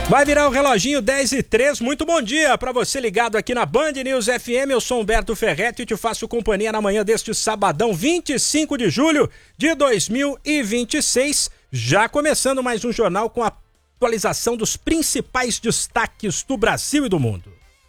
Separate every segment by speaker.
Speaker 1: Vai virar o reloginho 10h03, muito bom dia para você ligado aqui na Band News FM, eu sou Humberto Ferretti e te faço companhia na manhã deste sabadão, 25 de julho de 2026, já começando mais um jornal com a atualização dos principais destaques do Brasil e do mundo.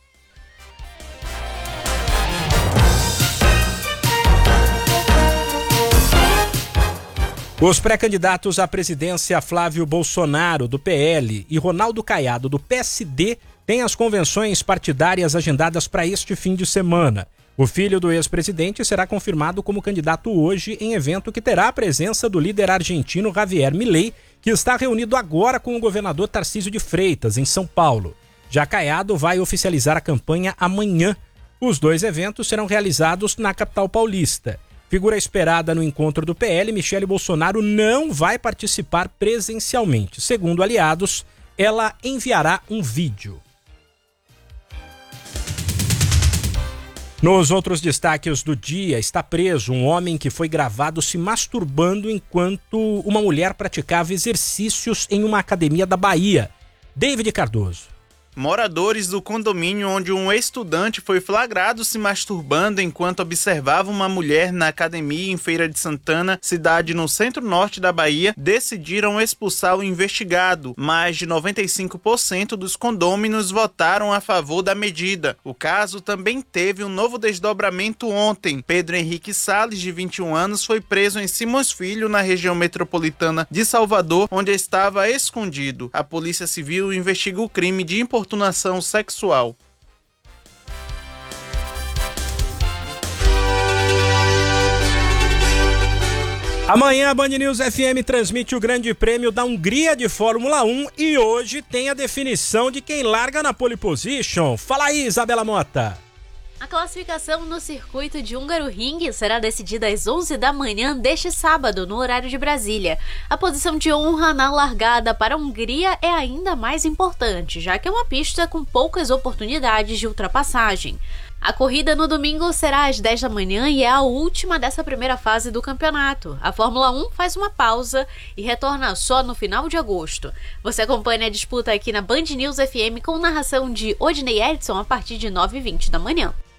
Speaker 1: Os pré-candidatos à presidência Flávio Bolsonaro, do PL, e Ronaldo Caiado, do PSD, têm as convenções partidárias agendadas para este fim de semana. O filho do ex-presidente será confirmado como candidato hoje em evento que terá a presença do líder argentino Javier Milei, que está reunido agora com o governador Tarcísio de Freitas, em São Paulo. Já Caiado vai oficializar a campanha amanhã. Os dois eventos serão realizados na capital paulista. Figura esperada no encontro do PL, Michele Bolsonaro não vai participar presencialmente. Segundo aliados, ela enviará um vídeo. Nos outros destaques do dia, está preso um homem que foi gravado se masturbando enquanto uma mulher praticava exercícios em uma academia da Bahia. David Cardoso.
Speaker 2: Moradores do condomínio onde um estudante foi flagrado se masturbando enquanto observava uma mulher na academia em Feira de Santana, cidade no centro-norte da Bahia, decidiram expulsar o investigado. Mais de 95% dos condôminos votaram a favor da medida. O caso também teve um novo desdobramento ontem. Pedro Henrique Salles, de 21 anos, foi preso em Simões Filho, na região metropolitana de Salvador, onde estava escondido. A Polícia Civil investiga o crime de importunação sexual.
Speaker 1: Amanhã a Band News FM transmite o Grande Prêmio da Hungria de Fórmula 1 e hoje tem a definição de quem larga na pole position. Fala aí, Isabela Mota.
Speaker 3: A classificação no circuito de Hungaroring será decidida às 11 da manhã deste sábado, no horário de Brasília. A posição de honra na largada para a Hungria é ainda mais importante, já que é uma pista com poucas oportunidades de ultrapassagem. A corrida no domingo será às 10 da manhã e é a última dessa primeira fase do campeonato. A Fórmula 1 faz uma pausa e retorna só no final de agosto. Você acompanha a disputa aqui na Band News FM com narração de Odinei Edson a partir de 9h20 da manhã.